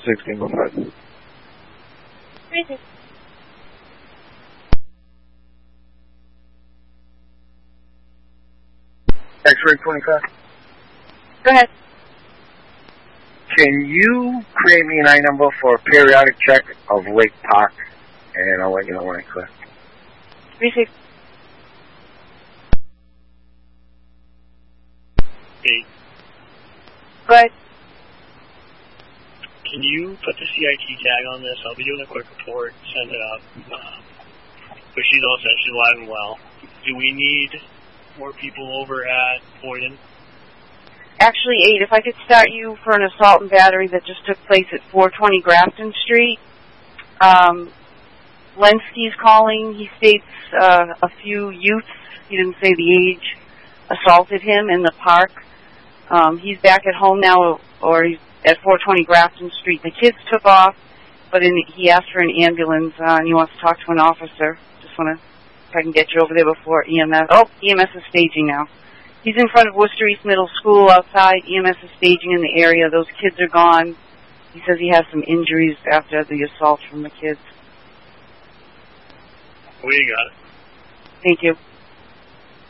16, go ahead. 3-6. X-ray 25. Go ahead. Can you create me an I number for a periodic check of Lake Park? And I'll let you know when I clear. 3-6. 8. Go ahead. Can you put the CIT tag on this? I'll be doing a quick report, send it up. But she's all set. She's alive and well. Do we need more people over at Boyden? Actually, 8, if I could start you for an assault and battery that just took place at 420 Grafton Street. Lenski's calling. He states a few youths, he didn't say the age, assaulted him in the park. He's back at home now, or he's at 420 Grafton Street. The kids took off, but he asked for an ambulance, and he wants to talk to an officer. Just want to, if I can get you over there before EMS. Oh, EMS is staging now. He's in front of Worcester East Middle School outside. EMS is staging in the area. Those kids are gone. He says he has some injuries after the assault from the kids. We got it. Thank you.